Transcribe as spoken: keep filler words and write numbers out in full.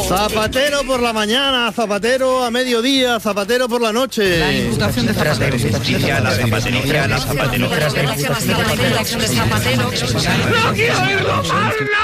Zapatero por la mañana, zapatero a mediodía, zapatero por la noche. La Diputación de Zapatero. La zapatería, la zapatería. No quiero oírlo, habla.